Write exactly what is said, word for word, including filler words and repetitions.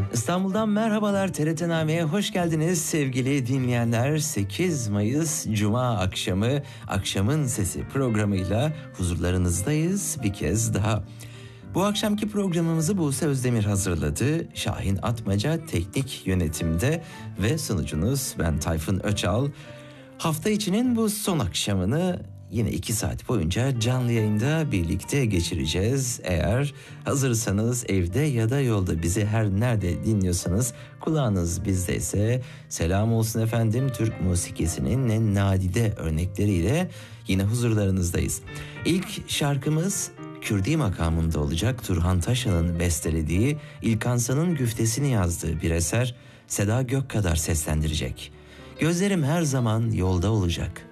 İstanbul'dan merhabalar, T R T Name'ye hoş geldiniz sevgili dinleyenler. sekiz Mayıs Cuma akşamı Akşamın Sesi programıyla huzurlarınızdayız bir kez daha. Bu akşamki programımızı Buse Özdemir hazırladı. Şahin Atmaca teknik yönetimde ve sunucunuz ben Tayfun Öçal. Hafta içinin bu son akşamını yine iki saat boyunca canlı yayında birlikte geçireceğiz. Eğer hazırsanız evde ya da yolda bizi her nerede dinliyorsanız kulağınız bizdeyse selam olsun efendim. Türk musikisinin en nadide örnekleriyle yine huzurlarınızdayız. İlk şarkımız Kürdi makamında olacak. Turhan Taşan'ın bestelediği, İlkan San'ın güftesini yazdığı bir eser. Seda Gökkadar seslendirecek. Gözlerim her zaman yolda olacak.